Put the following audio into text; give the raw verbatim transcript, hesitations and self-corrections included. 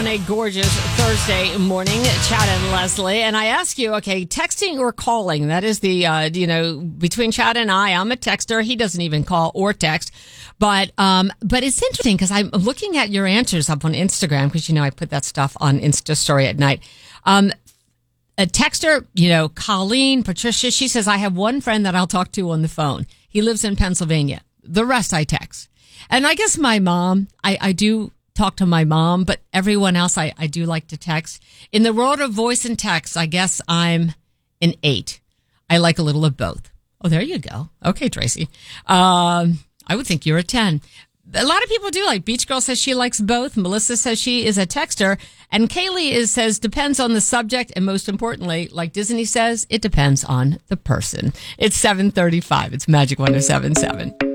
a gorgeous Thursday morning. Chad and Leslie. And I ask you, okay, texting or calling? That is the, uh, you know, between Chad and I, I'm a texter. He doesn't even call or text. But, um, but it's interesting because I'm looking at your answers up on Instagram because, you know, I put that stuff on Insta story at night. Um, a texter, you know, Colleen, Patricia, she says, I have one friend that I'll talk to on the phone. He lives in Pennsylvania. The rest I text. And I guess my mom, I, I do talk to my mom, but everyone else I, I do like to text. In the world of voice and text, I guess I'm an eight. I like a little of both. Oh, there you go. Okay, Tracy. Um, I would think you're a ten. A lot of people do. Like Beach Girl says she likes both. Melissa says she is a texter. And Kaylee is says depends on the subject. And most importantly, like Disney says, it depends on the person. It's seven thirty-five. It's Magic one oh seven point seven.